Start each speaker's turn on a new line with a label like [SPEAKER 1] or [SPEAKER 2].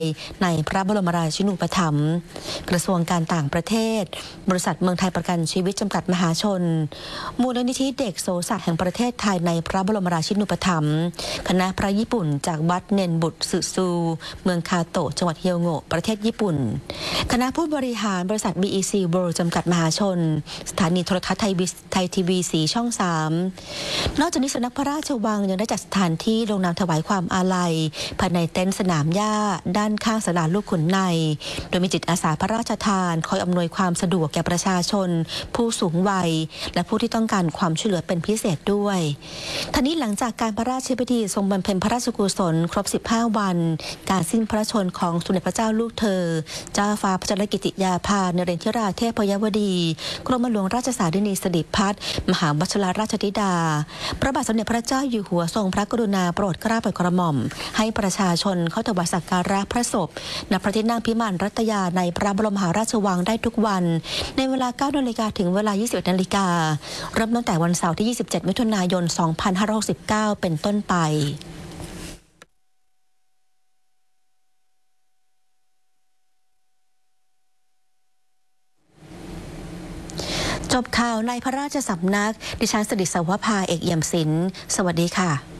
[SPEAKER 1] ในพระบรมราชินูปถัมภ์กระทรวงการต่างประเทศบริษัทเมืองไทยประกันชีวิตจำกัดมหาชนมูลนิธิเด็กโสสัตว์แห่งประเทศไทยในพระบรมราชินูปถัมภ์คณะพระญี่ปุ่นจากวัดเนนบุตรสึซูเมืองคาโตะจังหวัดเฮียวโงะประเทศญี่ปุ่นคณะผู้บริหารบริษัท BEC World จำกัดมหาชนสถานีโทรทัศน์ไทยทีวีสีช่อง 3นอกจากนี้สำนักพระราชวังยังได้จัดสถานที่ลงนามถวายความอาลัยภายในเต็นท์สนามหญ้าด้านข้างศาลาลูกขุนในโดยมีจิตอาสาพระราชทานคอยอำนวยความสะดวกแก่ประชาชนผู้สูงวัยและผู้ที่ต้องการความช่วยเหลือเป็นพิเศษด้วยทั้งนี้หลังจากการพระราชพิธีทรงบำเพ็ญพระราชกุศลครบ15วันการสิ้นพระชนม์ของสมเด็จพระเจ้าลูกเธอเจ้าฟ้าพัชรกิติยาภานเรนทิราเทพยวดีกรมหลวงราชสารินีสิริพัฒน์มหาวชิรราชธิดาพระบาทสมเด็จพระเจ้าอยู่หัวทรงพระกรุณาโปรดเกล้าโปรดกระหม่อมให้ประชาชนเข้าถวายสักการะพระศพณพระที่นั่งพิมานรัตยาในพระบรมมหาราชวังได้ทุกวันในเวลา 9 นาฬิกาถึงเวลา 21 นาฬิกาเริ่มตั้งแต่วันเสาร์ที่ 27 มิถุนายน 2569 เป็นต้นไปจบข่าวในพระราชสำนักดิฉันสดิษฐ์ สวภา เอกเอี่ยมศิลป์สวัสดีค่ะ